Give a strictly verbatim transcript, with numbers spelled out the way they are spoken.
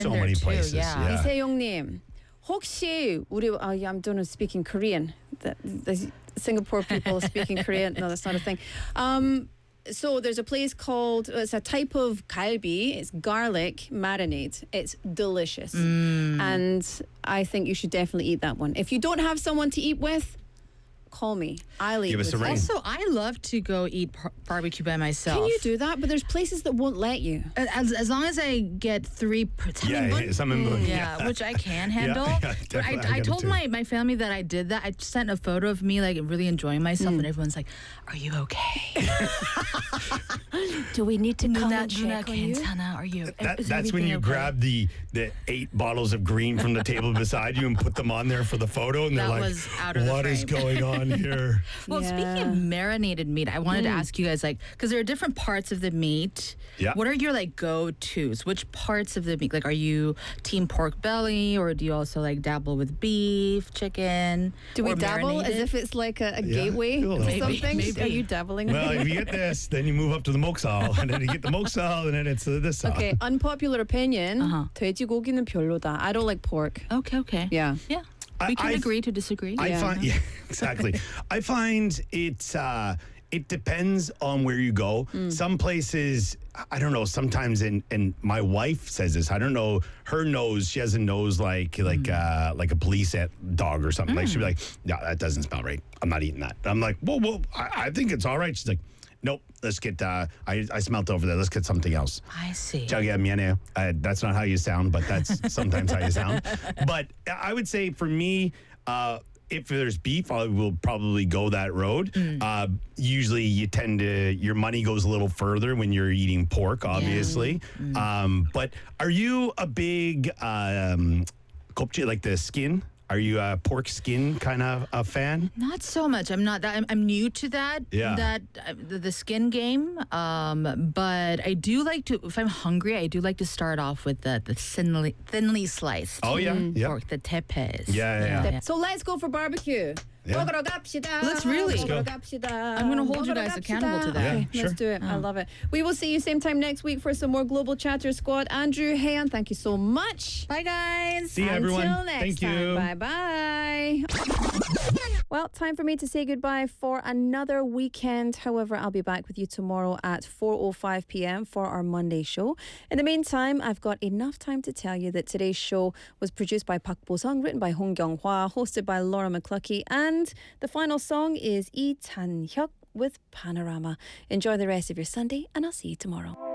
So there many too, places. yeah. Yeah. 이세용님, 혹시 우리 uh, I'm doing speaking Korean. The, the Singapore people speaking Korean. No, that's not a thing. Um, so there's a place called. It's a type of galbi. It's garlic marinade. It's delicious, and I think you should definitely eat that one. If you don't have someone to eat with, call me. I'll eat Give us with a you. ring. Also, I love to go eat par- barbecue by myself. Can you do that? But there's places that won't let you. As, as long as I get three per Yeah, time. yeah, some in- Yeah, which I can handle. yeah, But definitely, I I, I get it told too. my, my family that I did that. I sent a photo of me like really enjoying myself, and everyone's like, "Are you okay? Do we need to come 누나, and 누나 check on you? 괜찮아? Are you?" That, is that's when everything you okay? grab the the eight bottles of green from the table beside you and put them on there for the photo, and they're That like, was out of the "What is frame." going on here?" Well, speaking of Yeah. marinated meat, I wanted to ask you guys, like, because there are different parts of the meat. Yeah. What are your like go-tos? Which parts of the meat? Like, are you team pork belly, or do you also like dabble with beef, chicken? Do we or dabble as marinated? if it's like a, a Yeah, gateway cool. to Maybe, something? maybe. Are you dabbling? in Well, it? if you get this, then you move up to the moksal, and then you get the moksal, and then it's uh, this. side. Okay, unpopular opinion. Uh-huh. 돼지고기는 별로다. I don't like pork. Okay, okay. Yeah. Yeah. I- We can I've- agree to disagree. I Yeah. find, yeah, exactly. I find it's uh, it depends on where you go. Some places, I don't know. Sometimes, and and my wife says this. I don't know. Her nose, she has a nose like like uh, like a police at dog or something. Like she'd be like, "No, that doesn't smell right. I'm not eating that." I'm like, "Whoa, whoa! I, I think it's all right." She's like, "Nope. Let's get. Uh, I I smelled over there. Let's get something else." I see. Jaga miene. Uh, that's not how you sound, but that's sometimes how you sound. But I would say for me, uh, if there's beef, I will probably go that road. Uh, usually, you tend to your money goes a little further when you're eating pork, obviously. Um, but are you a big um, kopje, like the skin? Are you a pork skin kind of a fan? Not so much. I'm not that. I'm, I'm new to that. Yeah. That uh, the, the skin game. Um, but I do like to. If I'm hungry, I do like to start off with the the thinly thinly sliced. Oh, yeah, yeah. pork, the tepes. Yeah, yeah, yeah. So let's go for barbecue. Yeah. 먹으러 갑시다. Let's really. 먹으러 Let's go. 갑시다. I'm gonna hold you 먹으러 guys 갑시다. accountable to that. Yeah, Okay, sure. let's do it. I love it. We will see you same time next week for some more Global Chatter Squad. Andrew, Hayan, thank you so much. Bye, guys. See you, everyone. Until next Thank time. you. Bye bye. Well, time for me to say goodbye for another weekend. However, I'll be back with you tomorrow at four oh five p.m. for our Monday show. In the meantime, I've got enough time to tell you that today's show was produced by Park Bo-sung, written by Hong Kyung-hwa, hosted by Laura McCluckey, and the final song is Lee Chan-hyuk with Panorama. Enjoy the rest of your Sunday, and I'll see you tomorrow.